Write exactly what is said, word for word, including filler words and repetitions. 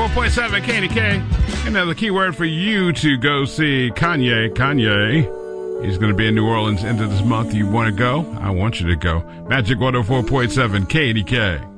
four point seven K D K. Another keyword for you to go see Kanye. Kanye. He's going to be in New Orleans end of this month. You want to go? I want you to go. Magic one oh four point seven K D K.